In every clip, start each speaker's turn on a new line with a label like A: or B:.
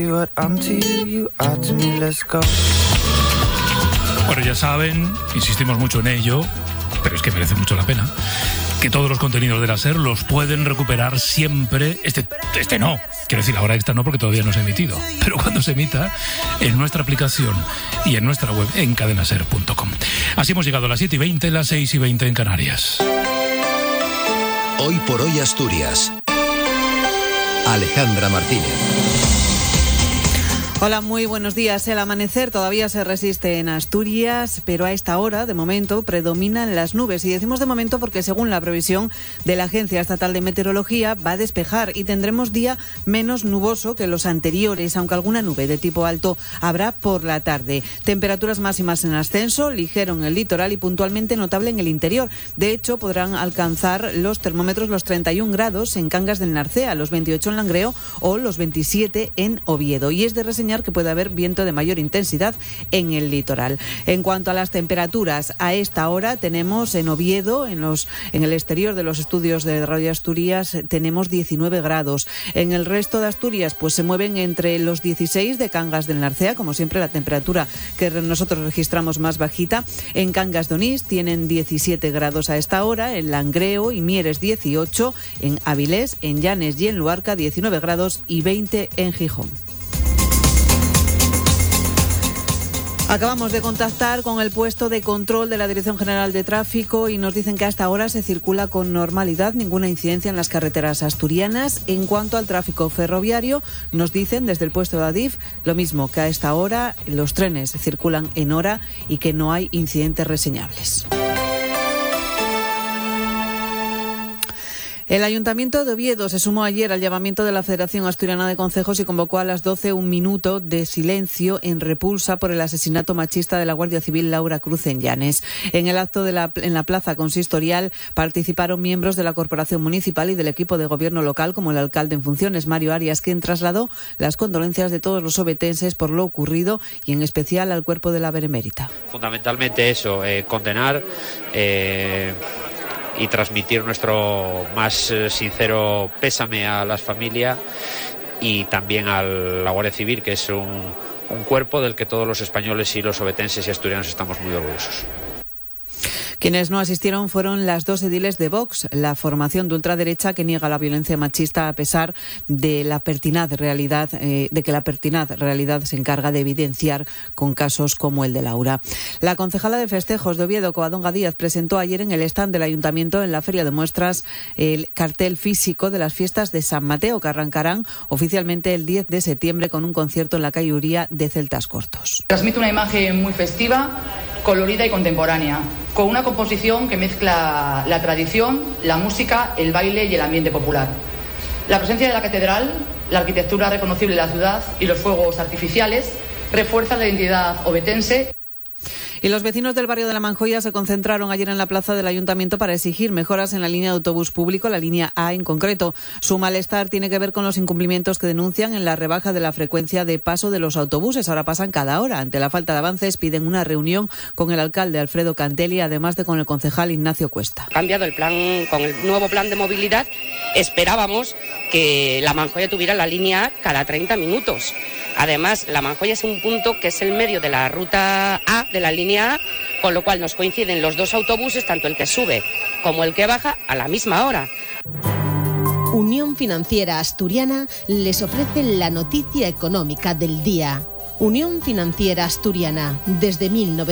A: Bueno, ya saben, insistimos mucho en ello, pero es que merece mucho la pena, que todos los contenidos de la SER los pueden recuperar siempre. Este no, quiero decir, la hora extra no, porque todavía no se ha emitido, pero cuando se emita, en nuestra aplicación y en nuestra web en cadenaser.com. Así hemos llegado a las 7:20, las 6:20 en Canarias.
B: Hoy por hoy Asturias. Alejandra Martínez.
C: Hola, muy buenos días. El amanecer todavía se resiste en Asturias, pero a esta hora, de momento, predominan las nubes. Y decimos de momento porque, según la previsión de la Agencia Estatal de Meteorología, va a despejar y tendremos día menos nuboso que los anteriores, aunque alguna nube de tipo alto habrá por la tarde. Temperaturas máximas en ascenso, ligero en el litoral y puntualmente notable en el interior. De hecho, podrán alcanzar los termómetros los 31 grados en Cangas del Narcea, los 28 en Langreo o los 27 en Oviedo. Y es de reseñar que puede haber viento de mayor intensidad en el litoral. En cuanto a las temperaturas, a esta hora tenemos en Oviedo, en el exterior de los estudios de Radio Asturias, tenemos 19 grados. En el resto de Asturias, pues se mueven entre los 16 de Cangas del Narcea, como siempre la temperatura que nosotros registramos más bajita. En Cangas de Onís tienen 17 grados a esta hora, en Langreo y Mieres 18, en Avilés, en Llanes y en Luarca 19 grados y 20 en Gijón. Acabamos de contactar con el puesto de control de la Dirección General de Tráfico y nos dicen que hasta ahora se circula con normalidad, ninguna incidencia en las carreteras asturianas. En cuanto al tráfico ferroviario, nos dicen desde el puesto de Adif lo mismo, que a esta hora los trenes circulan en hora y que no hay incidentes reseñables. El Ayuntamiento de Oviedo se sumó ayer al llamamiento de la Federación Asturiana de Concejos y convocó a las 12 un minuto de silencio en repulsa por el asesinato machista de la Guardia Civil Laura Cruz en Llanes. En el acto en la plaza consistorial participaron miembros de la Corporación Municipal y del equipo de gobierno local, como el alcalde en funciones, Mario Arias, quien trasladó las condolencias de todos los ovetenses por lo ocurrido y en especial al cuerpo de la Benemérita.
D: Fundamentalmente eso, condenar y transmitir nuestro más sincero pésame a las familias y también a la Guardia Civil, que es un cuerpo del que todos los españoles y los ovetenses y asturianos estamos muy orgullosos.
C: Quienes no asistieron fueron las dos ediles de Vox, la formación de ultraderecha que niega la violencia machista a pesar de que la pertinaz realidad se encarga de evidenciar con casos como el de Laura. La concejala de festejos de Oviedo, Covadonga Díaz, presentó ayer en el stand del Ayuntamiento en la Feria de Muestras el cartel físico de las fiestas de San Mateo, que arrancarán oficialmente el 10 de septiembre con un concierto en la calle Uría de Celtas Cortos.
E: Transmite una imagen muy festiva, colorida y contemporánea, con una composición que mezcla la tradición, la música, el baile y el ambiente popular. La presencia de la catedral, la arquitectura reconocible de la ciudad y los fuegos artificiales refuerzan la identidad ovetense.
C: Y los vecinos del barrio de La Manjoya se concentraron ayer en la plaza del Ayuntamiento para exigir mejoras en la línea de autobús público, la línea A en concreto. Su malestar tiene que ver con los incumplimientos que denuncian en la rebaja de la frecuencia de paso de los autobuses. Ahora pasan cada hora. Ante la falta de avances, piden una reunión con el alcalde Alfredo Cantelli, además de con el concejal Ignacio Cuesta.
F: Cambiado el plan, con el nuevo plan de movilidad, esperábamos que La Manjoya tuviera la línea A cada 30 minutos. Además, La Manjoya es un punto que es el medio de la ruta A, de la línea A, con lo cual nos coinciden los dos autobuses, tanto el que sube como el que baja, a la misma hora.
G: Unión Financiera Asturiana les ofrece la noticia económica del día. Unión Financiera Asturiana, desde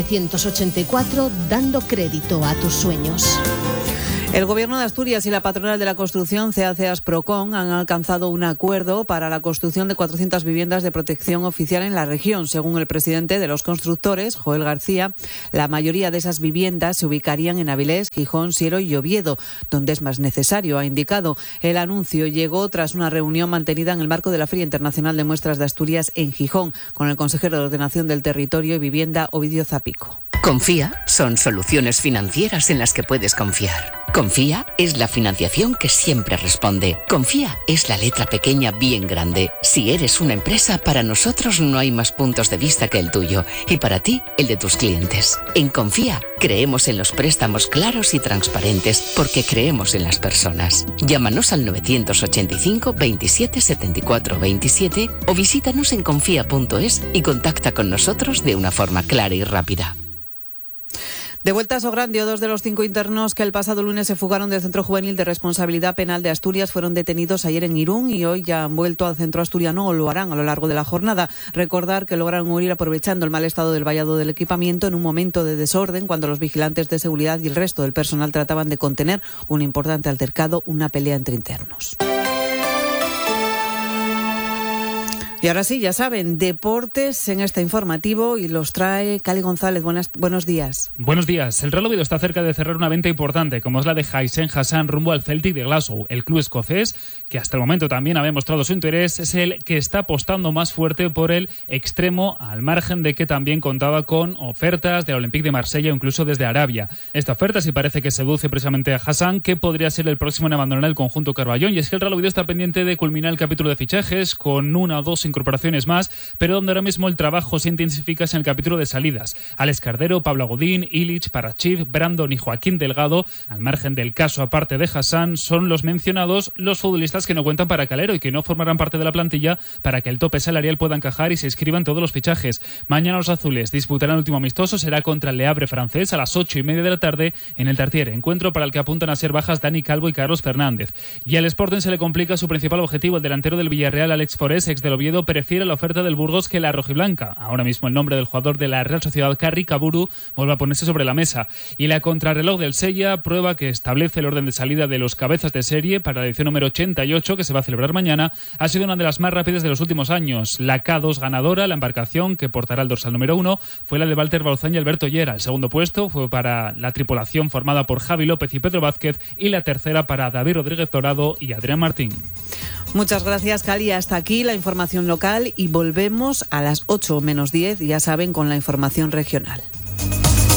G: 1984, dando crédito a tus sueños.
C: El Gobierno de Asturias y la patronal de la construcción, CEACEAS Procon, han alcanzado un acuerdo para la construcción de 400 viviendas de protección oficial en la región. Según el presidente de los constructores, Joel García, la mayoría de esas viviendas se ubicarían en Avilés, Gijón, Siero y Oviedo, donde es más necesario, ha indicado. El anuncio llegó tras una reunión mantenida en el marco de la Feria Internacional de Muestras de Asturias en Gijón, con el consejero de Ordenación del Territorio y Vivienda, Ovidio Zapico.
H: Confía son soluciones financieras en las que puedes confiar. Confía es la financiación que siempre responde. Confía es la letra pequeña bien grande. Si eres una empresa, para nosotros no hay más puntos de vista que el tuyo y para ti, el de tus clientes. En Confía creemos en los préstamos claros y transparentes porque creemos en las personas. Llámanos al 985 27 74 27 o visítanos en confía.es y contacta con nosotros de una forma clara y rápida.
C: De vuelta a Sograndio, 2 de los 5 internos que el pasado lunes se fugaron del Centro Juvenil de Responsabilidad Penal de Asturias fueron detenidos ayer en Irún y hoy ya han vuelto al centro asturiano o lo harán a lo largo de la jornada. Recordar que lograron huir aprovechando el mal estado del vallado del equipamiento en un momento de desorden cuando los vigilantes de seguridad y el resto del personal trataban de contener un importante altercado, una pelea entre internos. Y ahora sí, ya saben, deportes en este informativo y los trae Cali González. Buenos días.
I: Buenos días. El Real Oviedo está cerca de cerrar una venta importante, como es la de Hysén Hassan rumbo al Celtic de Glasgow. El club escocés, que hasta el momento también había mostrado su interés, es el que está apostando más fuerte por el extremo, al margen de que también contaba con ofertas del Olympique de Marsella o incluso desde Arabia. Esta oferta sí parece que seduce precisamente a Hassan, que podría ser el próximo en abandonar el conjunto Carballón. Y es que el Real Oviedo está pendiente de culminar el capítulo de fichajes con 1 o 2 incorporaciones más, pero donde ahora mismo el trabajo se intensifica es en el capítulo de salidas. Alex Cardero, Pablo Godín, Illich, Parachiv, Brandon y Joaquín Delgado, al margen del caso aparte de Hassan, son los mencionados los futbolistas que no cuentan para Calero y que no formarán parte de la plantilla para que el tope salarial pueda encajar y se inscriban todos los fichajes. Mañana los azules disputarán el último amistoso, será contra el Le Havre francés a las 8:30 de la tarde en el Tartiere, encuentro para el que apuntan a ser bajas Dani Calvo y Carlos Fernández. Y al Sporting se le complica su principal objetivo. El delantero del Villarreal, Alex Forés, ex del Oviedo, prefiere la oferta del Burgos que la rojiblanca. Ahora mismo el nombre del jugador de la Real Sociedad, Carri Kaburu, vuelve a ponerse sobre la mesa. Y la contrarreloj del Sella, prueba que establece el orden de salida de los cabezas de serie para la edición número 88, que se va a celebrar mañana, ha sido una de las más rápidas de los últimos años. La K2 ganadora, la embarcación que portará el dorsal número 1, fue la de Walter Bauzán y Alberto Llera. El segundo puesto fue para la tripulación formada por Javi López y Pedro Vázquez, y la tercera para David Rodríguez Dorado y Adrián Martín.
C: Muchas gracias, Cali. Hasta aquí la información local y volvemos a las 8 menos 10, ya saben, con la información regional.